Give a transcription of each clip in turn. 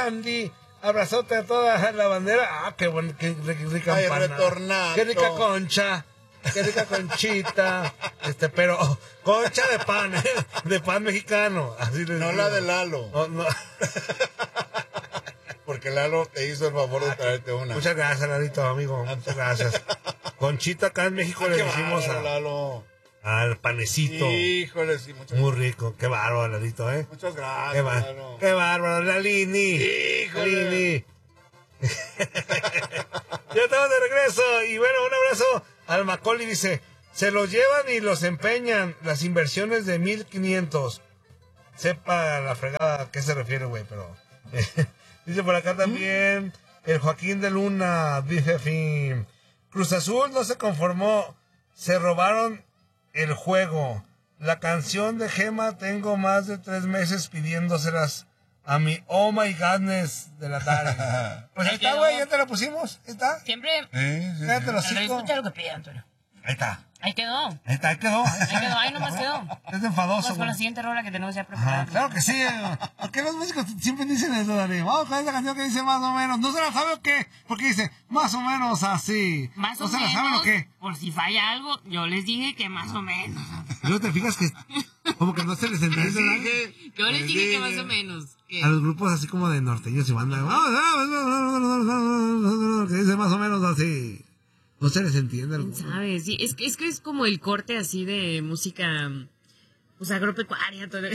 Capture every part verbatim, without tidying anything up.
Andy. Abrazote a toda la bandera. Ah, qué bueno, qué rica Ay, empanada. retornato. Qué rica concha. Qué rica conchita. Este, pero oh, concha de pan, ¿eh? De pan mexicano. Así les No digo. la de Lalo. Oh, no. Porque Lalo te hizo el favor de traerte una. Muchas gracias, Lalito, amigo. Muchas gracias. Conchita acá en México Ah, le qué decimos bárbaro, a, Lalo. al panecito. Híjole, sí, muchas Muy rico. Qué bárbaro, Lalito, ¿eh? Muchas gracias, Qué, ba- Lalo. qué bárbaro, Lalini. Híjole. Lalini. Ya estamos de regreso. Y bueno, un abrazo al Macaulay. Dice, se los llevan y los empeñan. Las inversiones de mil quinientos. Sepa la fregada a qué se refiere, güey, pero... dice por acá también el Joaquín de Luna, dice fin. Cruz Azul no se conformó, se robaron el juego. La canción de Gema tengo más de tres meses pidiéndoselas a mi oh my godness de la tarde. Pues ahí está, güey, ya te la pusimos, ahí está. Siempre. Sí, sí, Cállate los Pero cinco. escucha lo que pide, Antonio. Ahí está, Ahí quedó. ahí está, ahí quedó. Ahí quedó, ahí nomás quedó. Es enfadoso, Vamos con la güey. siguiente rola que tenemos ya preparada. Ajá, claro que sí. ¿Por qué los músicos siempre dicen eso, Dani? Vamos con esa canción que dice más o menos. ¿No se la sabe o qué? Porque dice más o menos así. Más ¿No o se menos. la saben o qué? Por si falla algo, yo les dije que más o menos. ¿No te fijas que como que no se les entiende, Dani? Yo les dije que más o menos. que- A los grupos así como de norteños y banda. Que dice más o menos así. No se les entiende. ¿Quién sabe? Sí, es que, es que es como el corte así de música, pues agropecuaria. Todo.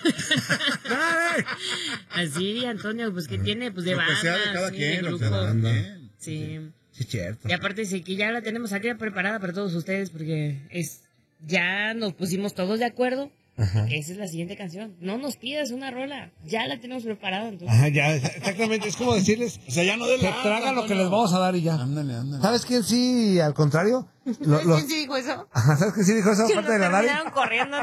Así, Antonio, pues que tiene, pues de Lo que banda. sea de cada sí, quien, de lo que grupo. sea de cada quien. Sí. Sí, cierto. Y aparte sí que ya la tenemos aquí preparada para todos ustedes porque es ya nos pusimos todos de acuerdo. Ajá. Esa es la siguiente canción. No nos pidas una rola, ya la tenemos preparada. Entonces. Ajá, ya, exactamente. Es como decirles, O sea, ya no de se la tragan lo que les vamos a dar y ya. Ándale, ándale. ¿Sabes quién sí, al contrario? Lo- ¿Sabes los- quién sí dijo eso? Ajá, ¿sabes quién sí dijo eso? Que Aparte nos de la Lari. terminaron corriendo.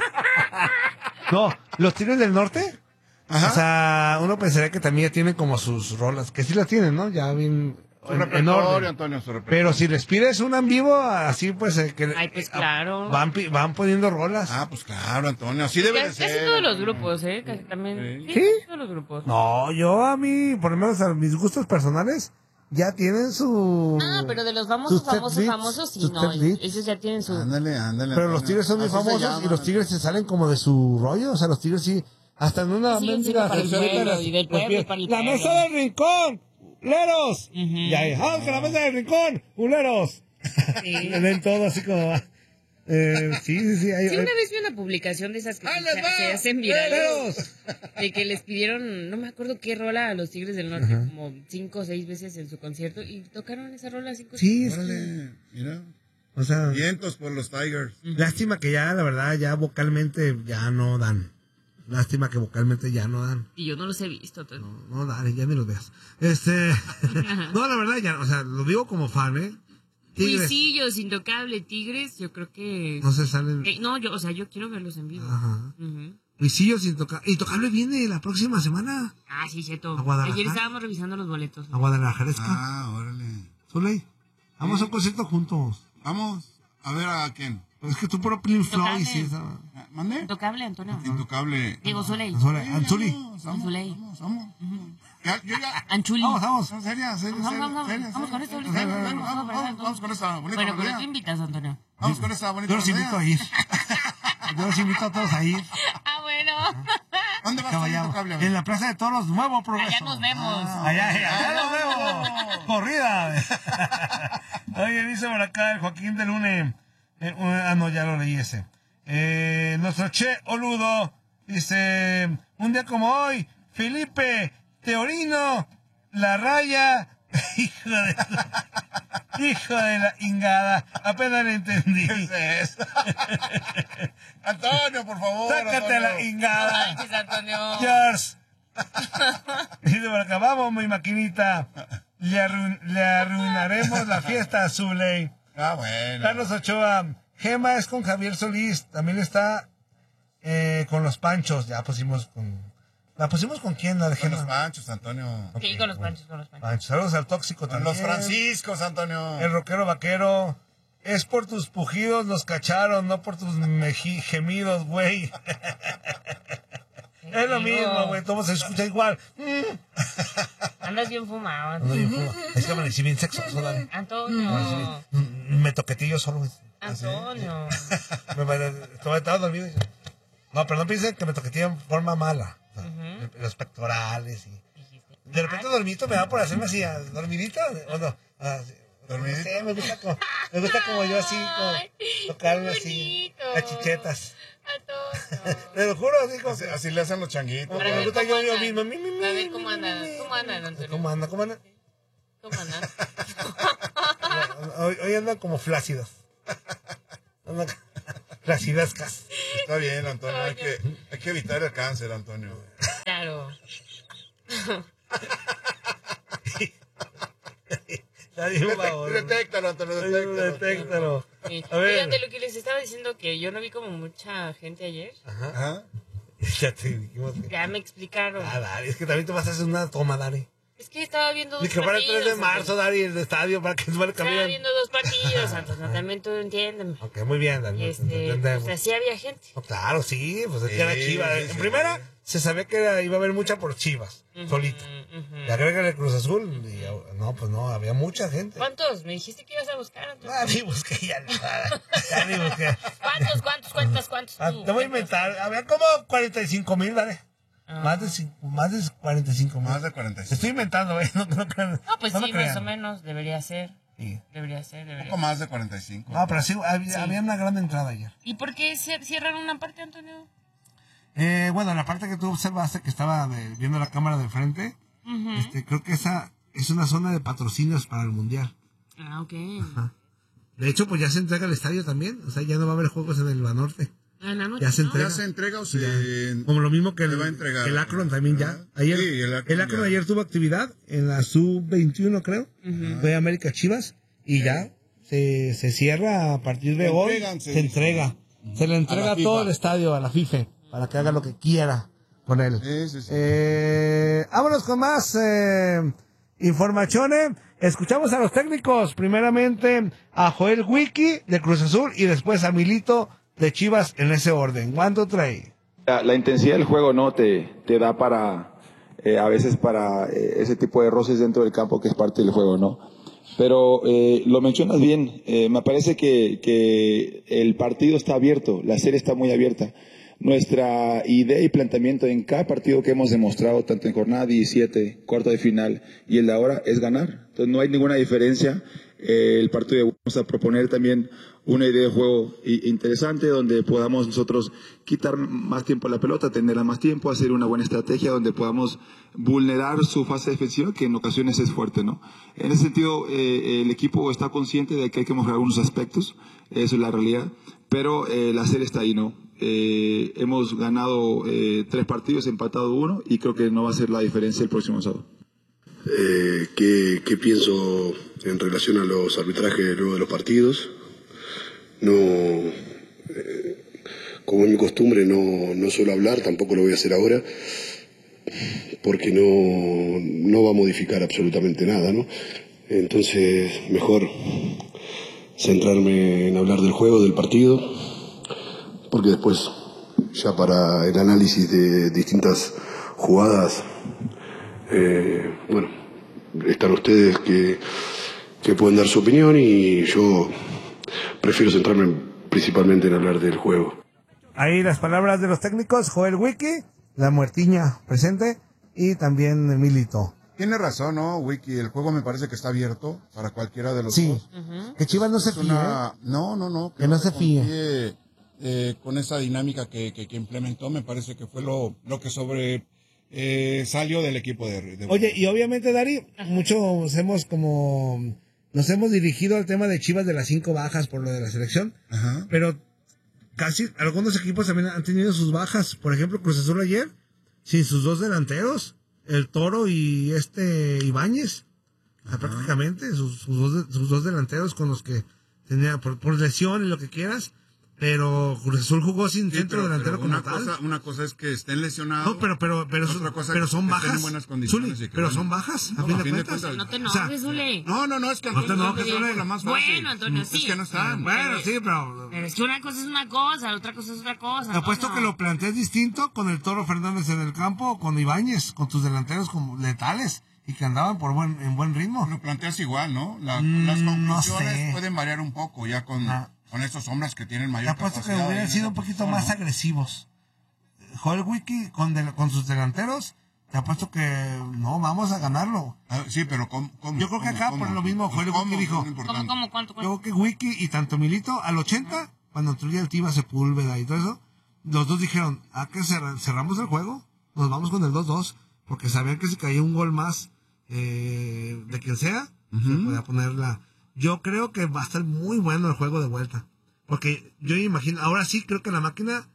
No, los Tigres del Norte. Ajá. O sea, uno pensaría que también ya tienen como sus rolas, que sí las tienen, ¿no? Ya bien Su en, en repertorio, orden. Antonio, su repertorio. Pero si les pides una en vivo, así pues eh, que Ay, pues eh, claro. van pi- van poniendo rolas. Ah, pues claro, Antonio, así debe de Casi ser. todos los grupos, ¿eh? Casi también. Sí. Sí, ¿Sí? todos los grupos. No, yo a mí, por lo menos a mis gustos personales, ya tienen su... Ah, pero de los famosos, sus set famosos, beats, famosos, sí, sus no. set beats. Esos ya tienen su... Ándale, ándale. Pero los Antonio. Tigres son muy Así se famosos llaman. y los Tigres se salen como de su rollo. O sea, los Tigres sí, hasta en una Sí, mendiga sí, para el sección pueblo, las- y del las pueblo, pies. y para el ¡La pueblo. mesa del rincón! ¡Uleros! Ujú. Y ahí, ¡vamos con la mesa del rincón! ¡Uleros! Sí. Le ven todo así como... Eh, sí, sí, sí. Hay, Sí, hay- una vez vi una publicación de esas que ¡Ahí se, les va! se hacen virales. ¡Uleros! De que les pidieron, no me acuerdo qué rola a los Tigres del Norte, como cinco o seis veces en su concierto, y tocaron esa rola cinco Sí, es que- Órale, mira. o sea... Vientos por los Tigers. Lástima que ya, la verdad, ya vocalmente ya no dan. Lástima que vocalmente ya no dan. Y yo no los he visto. Todo. No, no dan, ya ni los veas. Este... no, la verdad, ya, o sea, lo digo como fan, ¿eh? Tigres. Huisillos, Intocable, Tigres, yo creo que... No se salen... Eh, no, yo, o sea, yo quiero verlos en vivo. Ajá. Ujú. Huisillos, Intocable. Intocable viene la próxima semana. Ah, sí, cierto. ¿A Guadalajara? Ayer estábamos revisando los boletos. A Guadalajara. Ah, órale. Zuley, vamos a un concierto juntos. Vamos a ver a quién. Es que tú puro Pink Floyd, Intocable. sí, esa... ¿Mande? Intocable, Antonio. Intocable. Diego Soleil. Zuley, Anzuli. Vamos, vamos, Anzuley. vamos, vamos. Ya, yo ya. Anchuli. Vamos, vamos. Son serias, serias, Vamos, vamos, serias, vamos, vamos con esto, serias. ahorita. Vamos, Vamos, vamos, vamos, vamos, vamos con esta bonita Bueno, pero melodía. tú invitas, Antonio. Vamos con esta bonita Yo los invito a melodía. ir. Yo los invito a todos a ir. Ah, bueno. ¿Dónde vas Que a ir, vayamos. Intocable? En la Plaza de Toros, Nuevo Progreso. Allá nos vemos. Allá, allá nos vemos. Corrida. Oye, dice por acá el Joaquín de Lune. Eh, ah, no, ya lo leí ese. Eh, nuestro Che Oludo dice: un día como hoy, Felipe Teorino, la raya. Hijo de. Hijo de la ingada. Apenas le entendí. ¿Qué es eso? Antonio, por favor. Sácate Antonio. la ingada. Manches, Antonio. George. Dice por acá, vamos, mi maquinita. Le, arruin- le arruinaremos la fiesta a Zuley. Ah, bueno. Carlos Ochoa. Gema es con Javier Solís. También está eh, con los Panchos. Ya pusimos con... ¿La pusimos con quién? La de Con Gema. los panchos, Antonio. Sí, con los panchos, con los panchos. Panchos. Saludos al tóxico Con también. los franciscos, Antonio. El rockero vaquero. Es por tus pujidos nos cacharon, no por tus meji- gemidos, güey. Es lo mismo, güey. Todo se escucha igual. Mm. Andas bien fumado. Ando bien fumado. Es que amanecí bien sexoso, Dani. Antonio. Me toquetillo solo. güey. Antonio. Me, me, estaba, estaba dormido. y- No, pero no piensen que me toqueteé en forma mala. O sea, Ujú. Los pectorales y... Dijiste. De repente dormidito me da por hacerme así, ah, dormidito, o no, ah, sí. ¿Dormidito? No sé, me gusta como, me gusta como yo así, como Ay, tocarme qué así, bonito. las chichetas. Antonio. Te lo juro, así como, Así, así le hacen los changuitos. como Para que me ver gusta cómo yo, yo andan. mismo. Mi, mi, mi, A ver mi, cómo mi, andan, mi, mi. cómo andan, Antonio. ¿Cómo anda? ¿Cómo anda? ¿Cómo andan? Hoy, hoy andan como flácidos. Andan flacidascas. Está bien, Antonio. Hay que, hay que evitar el cáncer, Antonio. Claro. Está bien, Detec- babón. Detéctalo, Antonio, detéctalo. Detéctalo. Sí. A ver. Oigan, de lo que les estaba diciendo, que yo no vi como mucha gente ayer. Ajá. Ajá. Ya te dijimos que... Ya me explicaron. Ah, Dari, es que también te vas a hacer una toma, Dari. Es que estaba viendo dos Ni que fuera el partidos. tres de marzo, Antonio. Dari, el estadio para que se vaya Estaba cambiando. viendo dos partidos, Antonio. También tú entiéndeme. Ok, muy bien, Dari. Y este, entendemos. o sea, sí había gente. No, claro, sí, pues es que era Sí, Chivas. sí, En sí. primera, se sabía que era- iba a haber mucha por Chivas, solito. Ujú, ujú. Y agrégale el Cruz Azul, y oh, no, pues no, había mucha gente. ¿Cuántos? Me dijiste que ibas a buscar, Antonio. Ah, ni busqué ya nada. Ya ni busqué. ¿Cuántos, cuántos, cuántos, cuántos? Ah, tú? te voy a ¿Cuántos? inventar. Había como cuarenta y cinco mil, dale. Ah. Más de, cin- más de cuarenta y cinco mil. Más de cuarenta y Te cinco. estoy inventando, ¿eh? No, no, crean- No, pues no me sí, más crean. o menos. Debería ser. Sí. Debería ser, Un debería poco ser. más de cuarenta y cinco. No, pero sí, había, Sí. había una gran entrada ayer. ¿Y por qué cier- cierran una parte, Antonio? Eh, bueno, la parte que tú observaste que estaba de- viendo la cámara de frente, Ujú. este, creo que esa es una zona de patrocinios para el Mundial. Ah, ok. De hecho, pues ya se entrega el estadio también. O sea, ya no va a haber juegos en el Banorte. Ah, en la noche, Ya se ¿no? entrega. ¿Ya se entrega o se...? Como lo mismo que Se el, va a entregar. el Akron también ya. Ajá. Ayer, Sí, el el Akron Akron, ya. ayer tuvo actividad en la sub veintiuno, creo. Fue América Chivas. Y ya se, se cierra a partir de Se hoy. entregan, se se- entrega. Se le entrega A la todo FIFA. el estadio a la FIFA para que haga lo que quiera con él. Sí, sí, sí. Eh, vámonos con más eh, informaciones. Escuchamos a los técnicos. Primeramente a Joel Wiki de Cruz Azul y después a Milito de Chivas en ese orden. One, two, three. La, la intensidad del juego no te, te da para, eh, a veces para eh, ese tipo de roces dentro del campo que es parte del juego, ¿no? Pero eh, lo mencionas bien, eh, me parece que, que el partido está abierto, la serie está muy abierta. Nuestra idea y planteamiento en cada partido que hemos demostrado, tanto en jornada diecisiete, cuarto de final y el de ahora, es ganar. Entonces no hay ninguna diferencia. Eh, el partido de vamos a proponer también una idea de juego i- interesante donde podamos nosotros quitar más tiempo a la pelota, tenerla más tiempo, hacer una buena estrategia donde podamos vulnerar su fase defensiva, que en ocasiones es fuerte, ¿no? En ese sentido, eh, el equipo está consciente de que hay que mejorar algunos aspectos, eso es la realidad, pero eh, la serie está ahí, ¿no? Eh, hemos ganado eh, tres partidos, empatado uno, y creo que no va a ser la diferencia el próximo sábado. Eh, ¿qué, qué pienso en relación a los arbitrajes luego de los partidos? No, eh, como es mi costumbre, no, no suelo hablar, tampoco lo voy a hacer ahora, porque no, no va a modificar absolutamente nada, ¿no? Entonces, mejor centrarme en hablar del juego, del partido, porque después, ya para el análisis de distintas jugadas, eh, bueno, están ustedes que, que pueden dar su opinión y yo prefiero centrarme principalmente en hablar del juego. Ahí las palabras de los técnicos, Joel Wiki, la muertiña presente y también el Milito. Tiene razón, ¿no, Wiki? El juego me parece que está abierto para cualquiera de los Sí, dos. que Chivas no se Es fíe. una... No, no, no. Que no se fíe. confíe, eh, con esa dinámica que, que, que implementó, me parece que fue lo, lo que sobre eh, salió del equipo de, de... Oye, y obviamente, Dari, muchos hemos como... Nos hemos dirigido al tema de Chivas de las cinco bajas por lo de la selección, Ajá. pero casi algunos equipos también han tenido sus bajas. Por ejemplo, Cruz Azul ayer, sin sus dos delanteros, el Toro y este Ibáñez, o sea, prácticamente sus, sus, dos, sus dos delanteros con los que tenía por, por lesión y lo que quieras, Pero Cruz Azul jugó sin Sí, centro pero- delantero pero como una tal. cosa, una cosa es que estén lesionados. No, pero, pero, pero, otra cosa pero que son estén bajas. en buenas condiciones Zuli, y que pero bueno. son bajas, a No, fin a de fin de cuentas. cuentas. No te O sea, enojes, Zuli. No, no, no, es que No te Antonio enojes, dijo Zuli. la más fácil. Bueno, Antonio, Es sí. que no están. Bueno, sí, pero... Pero es que una cosa es una cosa, la otra cosa es otra cosa. Te apuesto ¿no? que lo planteas distinto con el Toro Fernández en el campo o con Ibáñez, con tus delanteros como letales y que andaban por buen, en buen ritmo. Lo planteas igual, ¿no? La- Mm, las no conclusiones sé. pueden variar un poco ya con, Ah. con estos hombres que tienen Te mayor apuesto que capacidad hubieran en sido esa un poquito posición, más ¿no? agresivos. Joel Wiki con, de- con sus delanteros, te apuesto que no, vamos a ganarlo. Ah, sí, pero ¿cómo? cómo Yo creo que cómo, acá, cómo? por lo mismo, Pues, Joel ¿cómo? Wiki dijo, Es lo ¿Cómo, importante. cómo, cuánto, Yo cuánto? creo que Wiki y tanto Milito al ochenta, cuando entró el Tiva Sepúlveda y todo eso, los dos dijeron, ¿a qué cerra- cerramos el juego? Nos vamos con el dos dos, porque sabían que si caía un gol más eh, de quien sea, se podía ponerla. Yo creo que va a estar muy bueno el juego de vuelta, porque yo imagino, ahora sí creo que la máquina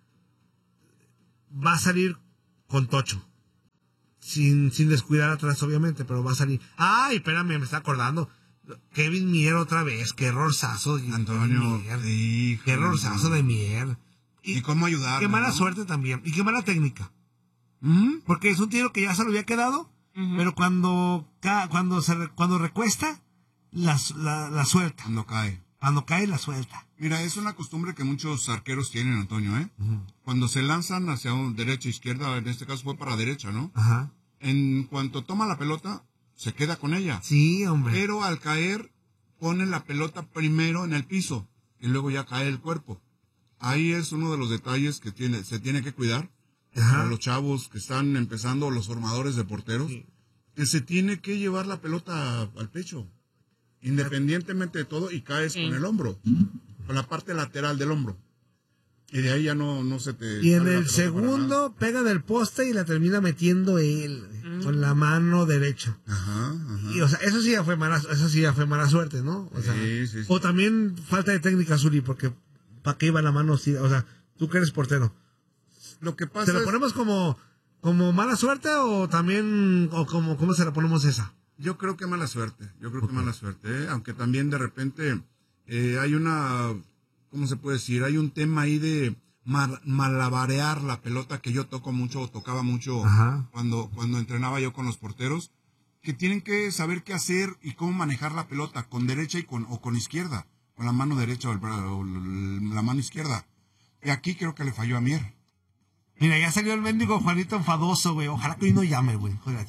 va a salir con tocho. Sin, sin descuidar atrás, obviamente, pero va a salir. ¡Ay, espérame, me está acordando! Kevin Mier otra vez, qué errorzazo. de Antonio, Mier. hijo, Qué errorzazo de Mier. ¿Y cómo ayudar? Qué mala ¿no? suerte también. Y qué mala técnica. ¿Mm? Porque es un tiro que ya se lo había quedado, pero cuando ca- cuando se re- cuando recuesta, la, la, la suelta. Cuando cae. Cuando cae, la suelta. Mira, es una costumbre que muchos arqueros tienen, Antonio, ¿eh? Cuando se lanzan hacia un derecha, izquierda, en este caso fue para derecha, ¿no? Ajá. En cuanto toma la pelota, se queda con ella. Sí, hombre. Pero al caer, pone la pelota primero en el piso y luego ya cae el cuerpo. Ahí es uno de los detalles que tiene, se tiene que cuidar Ajá. para los chavos que están empezando, los formadores de porteros, Sí. que se tiene que llevar la pelota al pecho, independientemente de todo, y caes Sí. con el hombro, con la parte lateral del hombro. Y de ahí ya no, no se te... Y en sale la el pelota para nada. segundo pega del poste y la termina metiendo él con la mano derecha. Ajá, ajá. Y, o sea, eso sí ya fue mala, eso sí ya fue mala suerte, ¿no? O sea, Sí, sí, sí. o también falta de técnica, Zuli, porque ¿para qué iba la mano? Sí, o sea, tú que eres portero. Lo que pasa ¿Se la es- ponemos como, como mala suerte o también, o como, cómo se la ponemos esa? Yo creo que mala suerte, yo creo que mala suerte, ¿eh? Aunque también de repente eh, hay una, ¿cómo se puede decir? Hay un tema ahí de mar- malabarear la pelota que yo toco mucho o tocaba mucho Ajá. cuando, cuando entrenaba yo con los porteros, que tienen que saber qué hacer y cómo manejar la pelota con derecha y con, o con izquierda, con la mano derecha o, el bra- o l- la mano izquierda. Y aquí creo que le falló a Mier. Mira, ya salió el mendigo Juanito enfadoso, güey. Ojalá que hoy no llame, güey. Joder.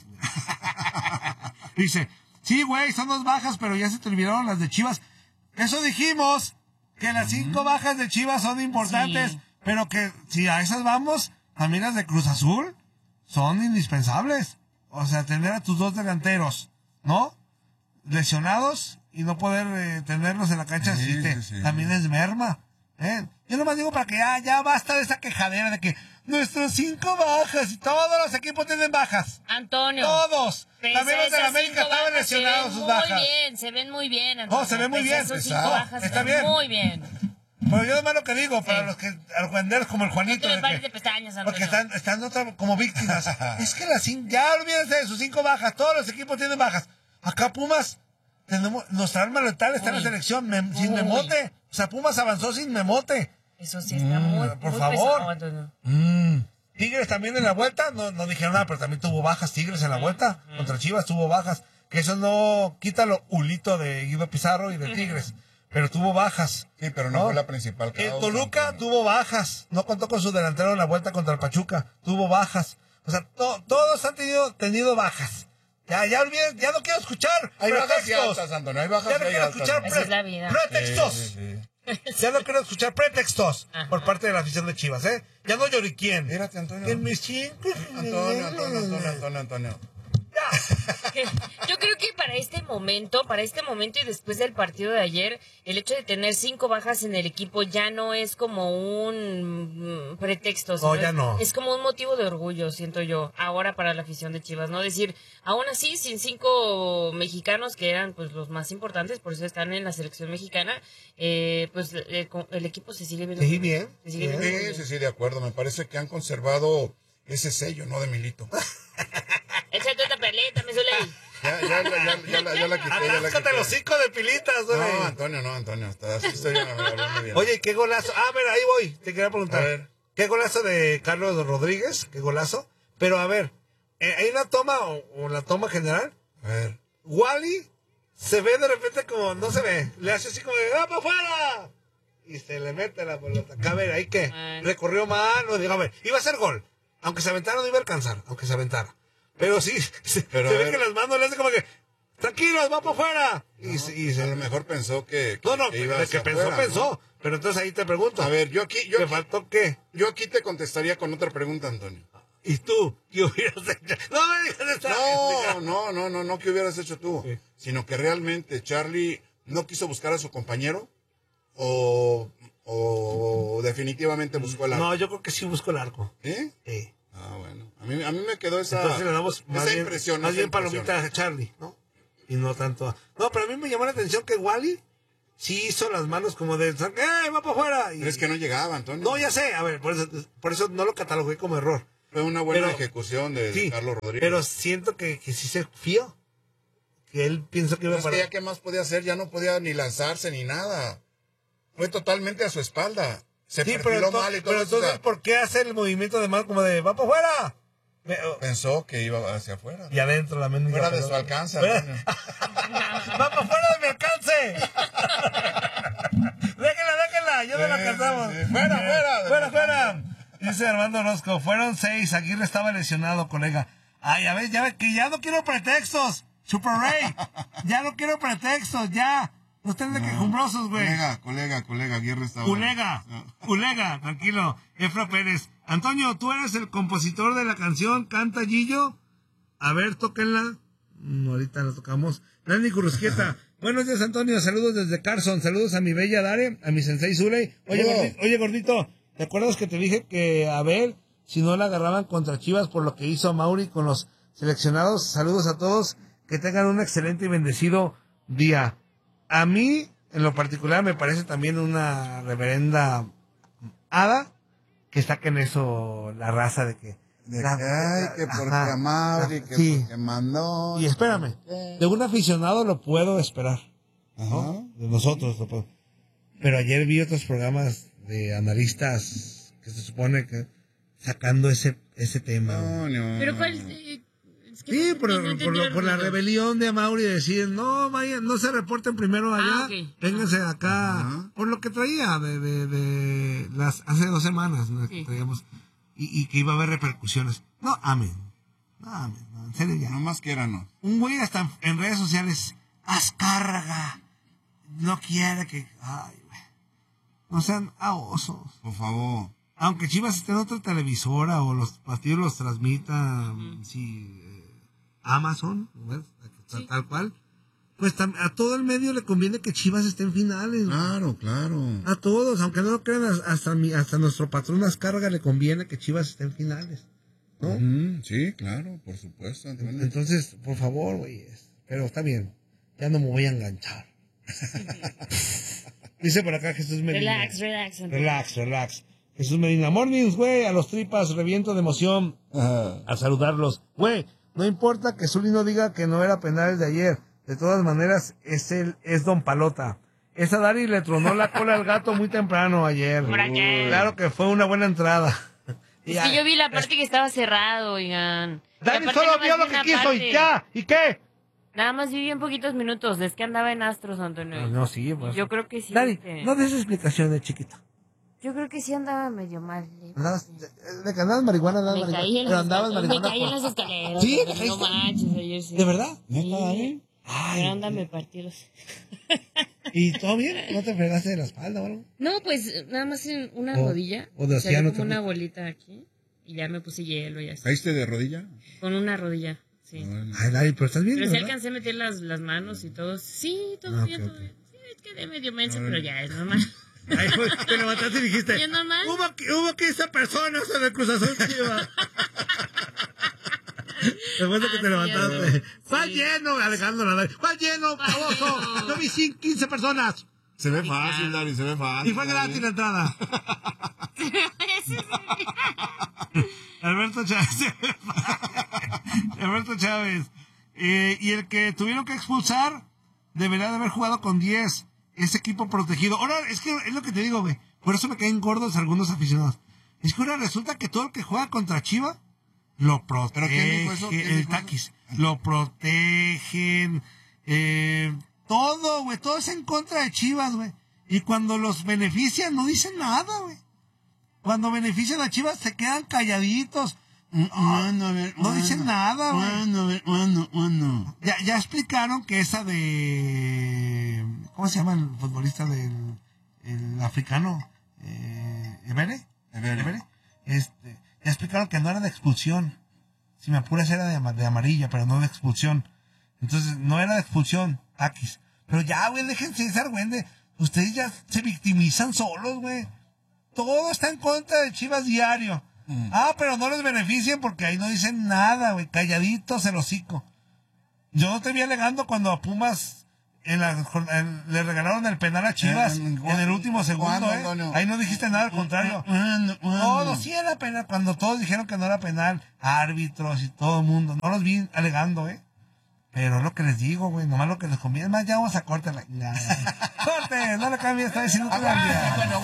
Dice, sí, güey, son dos bajas, pero ya se te olvidaron las de Chivas. Eso dijimos, que las cinco bajas de Chivas son importantes, Sí. pero que si a esas vamos, también las de Cruz Azul son indispensables. O sea, tener a tus dos delanteros, ¿no? Lesionados y no poder eh, tenerlos en la cancha Sí, sí te- sí, sí. también es merma. ¿eh? Yo nomás digo para que ya, ya basta de esa quejadera de que nuestros cinco bajas y todos los equipos tienen bajas. Antonio. Todos. Pues También los de la esas América cinco estaban bajas se lesionados ven sus muy bajas. bien, se ven muy bien, Antonio. Oh, se ven muy Pues bien. esos cinco Exacto. bajas se Está ven bien. muy bien. Pero yo nomás lo que digo, para Sí. los que, a los guanderos como el No Juanito. te de pares que- de pestañas, Antonio. porque están, están otra- como víctimas. Es que las cinco, ya olvídense de sus cinco bajas, todos los equipos tienen bajas. Acá Pumas, tenemos, nuestra arma letal está en la Uy. selección, mem- sin Uy. memote. O sea, Pumas avanzó sin memote. Eso sí está muy, por muy favor. pesado, Antonio. Mm. Tigres también en la vuelta, no, no dijeron nada, pero también tuvo bajas Tigres en la vuelta. Contra Chivas tuvo bajas. Que eso no quita lo hulito de Guido Pizarro y de Tigres. Pero tuvo bajas. Sí, pero no fue la principal El causa, Toluca Antonio. tuvo bajas. No contó con su delantero en la vuelta contra el Pachuca. Tuvo bajas. O sea, to- todos han tenido, tenido bajas. Ya, ya olviden, ya no quiero escuchar Hay bajas y pretextos. altas, Antonio, hay bajas Ya no y hay quiero altas. escuchar Así pre- es la vida. pretextos. Sí, sí, sí. Ya no quiero escuchar pretextos Ajá. por parte de la afición de Chivas, ¿eh? Ya no lloriquien. Mírate, Antonio. En mis cinco... Antonio, Antonio, Antonio, Antonio, Antonio. Yo creo que para este momento, para este momento y después del partido de ayer, el hecho de tener cinco bajas en el equipo ya no es como un mm, pretexto. sino ya es- no. Es como un motivo de orgullo, siento yo, ahora para la afición de Chivas, ¿no? Decir, aún así, sin cinco mexicanos que eran pues los más importantes, por eso están en la selección mexicana, eh, pues el, el equipo se sigue viendo Sí, muy bien, Se sigue bien. viendo muy Sí, bien. sí, sí, de acuerdo. Me parece que han conservado ese sello, ¿no? De Milito. Échate otra peleta, me suele. Ya, ya, ya, ya, ya, la, ya la quité, ya la Atáscate quité. los cinco de pilitas, güey. No, Antonio, no, Antonio. Hasta así estoy hablando bien. Oye, qué golazo. Ah, mira, ahí voy. Te quería A preguntar. ver. Qué golazo de Carlos Rodríguez. Qué golazo. Pero a ver, eh, hay una toma o, o la toma general. A ver. Wally se ve de repente como, no se ve. Le hace así como de, ¡ah, para afuera! Y se le mete la pelota. A ver, ¿ahí qué? Ay. Recorrió mal. No, digo, a ver, iba a ser gol. Aunque se aventara, no iba a alcanzar. Aunque se aventara. Pero sí, se, Pero se a ve ver. que las manos le hace como que, tranquilos, va para afuera. Y, se- y se A lo mejor pensó que, que, No, no, que iba de que hacia pensó, afuera, pensó. ¿no? Pero entonces ahí te pregunto. A ver, yo aquí, yo ¿te aquí, faltó qué? yo aquí te contestaría con otra pregunta, Antonio. ¿Y tú? ¿Qué hubieras hecho? No me digas esta. No, no, no, no, no que hubieras hecho tú, Sí. sino que realmente Charlie no quiso buscar a su compañero o, o definitivamente buscó el arco. No, yo creo que sí busco el arco. ¿Eh? Sí. Ah, bueno. A mí, a mí me quedó esa, Entonces le damos más esa bien, impresión. más esa bien impresión. palomita a Charlie, ¿no? Y no tanto a... No, pero a mí me llamó la atención que Wally sí hizo las manos como de... ¡Eh, va para afuera! Y... Pero es que no llegaba, Antonio. No, ya sé. A ver, por eso, por eso no lo catalogué como error. Fue una buena Pero- ejecución de, de Sí, Carlos Rodríguez. pero siento que, que sí se fió. Que él pienso que iba Pero es para... que ya qué más podía hacer, ya no podía ni lanzarse ni nada. Fue totalmente a su espalda. Se Sí, perfiló pero, mal y entonces, todo pero eso, o entonces, sea, ¿por qué hacer el movimiento de mano como de va para afuera? Me- oh, pensó que iba hacia afuera. Y adentro la mendiga Fuera de pelota. su alcance, Fuera- Antonio. ¡Va para afuera de mi alcance! ¡Déjenla, déjenla! ¡Yo no la Sí, alcanzamos! sí, sí. ¡Fuera, fuera! ¡Fuera, fuera! Dice Armando Orozco, fueron seis, Aguirre estaba lesionado, colega. Ay, ya ves, ya ves, que ya no quiero pretextos, Super Ray. Ya no quiero pretextos, ya. No estén de quejumbrosos, güey. Colega, colega, colega, Aguirre estaba... Ulega, No. Ulega, tranquilo. Efra Pérez. Antonio, ¿tú eres el compositor de la canción Canta Gillo? A ver, tóquenla. No, ahorita la tocamos. Dani Currusquieta. Buenos días, Antonio. Saludos desde Carson. Saludos a mi bella Dare, a mi sensei Zuley. Oye, Hola. gordito, oye, gordito, ¿te acuerdas que te dije que a ver si no la agarraban contra Chivas por lo que hizo Mauri con los seleccionados? Saludos a todos. Que tengan un excelente y bendecido día. A mí, en lo particular, me parece también una reverenda hada que saquen eso, la raza de que... De la- que, ay, que ajá, porque a Mauri, la- que sí. porque mandó... Y espérame, de un aficionado lo puedo esperar, ¿no? Ajá. De nosotros lo puedo. Pero ayer vi otros programas de analistas que se supone que sacando ese ese tema. güey. Antonio. Pero cuál... eh, es que Sí, no por, entendí por, el por la ruido. rebelión de Amauri de decir, no, vayan, no se reporten primero allá, Ah, ok. vénganse acá, Ajá. por lo que traía de, de, de las hace dos semanas, ¿no? Sí. Que traíamos, y, y que iba a haber repercusiones. No, amén. No, amén, no, en serio ya. No más quiéranos. Un güey hasta en, en redes sociales, haz carga, no quiere que, ay, güey, no sean aosos. Por favor. Aunque Chivas esté en otra televisora o los partidos los transmita, sí, eh, Amazon, ¿ves? Tal, Sí. tal cual, pues tam- a todo el medio le conviene que Chivas esté en finales. güey. Claro, claro. A todos, aunque no lo crean, as- hasta, mi, hasta nuestro patrón Azcárraga le conviene que Chivas esté en finales, ¿no? Mm, sí, claro, por supuesto, Antonio. Entonces, por favor, güey, pero está bien, ya no me voy a enganchar. Dice por acá Jesús Medina. Relax, relax. Antonio. Relax, relax. Jesús Medina, mornings, güey, a los tripas, reviento de emoción Ajá. a saludarlos. Güey, no importa que Zuli no diga que no era penal el de ayer. De todas maneras, es el, es Don Palota. Esa Dari le tronó la cola al gato muy temprano ayer. ¿Por qué? Claro que fue una buena entrada. Es Ya. que yo vi la parte que estaba cerrado, oigan. Y Dani aparte solo nada vio más lo vi que una quiso y parte. ya. ¿Y qué? Nada más vi bien poquitos minutos. Es que andaba en Astros, Antonio. Ah, no, sí, pues. Yo creo que sí. Dani, este, no des explicaciones, chiquito. Yo creo que sí andaba medio mal. ¿eh? Andabas, de que andabas marihuana, andabas Me marihuana. caí en Pero las, andabas me marihuana. caí en por- las escaleras. ¿Sí? Antonio, ¿Te No caíste? manches, ayer sí. ¿De verdad? Sí. Ay, Pero anda, me partí los... ¿y todo bien? ¿No te fregaste de la espalda o algo? No, pues nada más en una O- rodilla. o de Se ve océano como una también. bolita aquí. Y ya me puse hielo y así. ¿Caíste de rodilla? Con una rodilla, sí. Ay, Dani, pero estás bien, Pero sí ¿verdad? alcancé a meter las, las manos y todo. Sí, todo Ah, bien, ok, todo ok. bien. Sí, quedé medio mensa, pero ya es normal. Ay, pues, te levantaste y dijiste, ¿Y es normal? hubo, hubo quince personas en el Cruz Azul Chivas. Después de que te Así levantaste. es. ¡Va Sí. lleno, Alejandro! ¡Va lleno, baboso! lleno. ¡No vi cin- quince personas! Se ve fácil, Dari, se ve fácil. Y fue gratis la entrada. Alberto Chávez. Alberto Chávez. Eh, y el que tuvieron que expulsar debería de haber jugado con diez. Ese equipo protegido. Ahora, es que es lo que te digo, güey. Por eso me caen gordos algunos aficionados. Es que ahora resulta que todo el que juega contra Chivas lo protege. ¿Pero quién dijo eso? ¿Quién el dijo Taquis. Lo protegen. Eh, todo, güey. Todo es en contra de Chivas, güey. Y cuando los benefician, no dicen nada, güey. Cuando benefician a Chivas, se quedan calladitos. No, no, no dicen nada, güey. Bueno, bueno, bueno. Ya, ya explicaron que esa de... ¿Cómo se llama el futbolista del el africano? Eh, ¿Ebere? Ebere. ¿Ebere? Este, ya explicaron que no era de expulsión. Si me apuras era de, ama- de amarilla, pero no de expulsión. Entonces, no era de expulsión, Taquis. Pero ya, güey, déjense de ser, güey. de- Ustedes ya se victimizan solos, güey. Todo está en contra de Chivas diario. Mm. Ah, pero no les benefician porque ahí no dicen nada, güey. Calladitos el hocico. Yo no te vi alegando cuando a Pumas en la, en- le regalaron el penal a Chivas Eh, en el último segundo, ¿cuándo, ¿eh? Antonio? Ahí no dijiste nada, al contrario. Bueno, bueno. Todo sí era penal. Cuando todos dijeron que no era penal, árbitros y todo el mundo. No los vi alegando, ¿eh? Pero es lo que les digo, güey. Nomás lo que les conviene. Es más, ya vamos a corte. La... Corte, no le cambies, está diciendo que la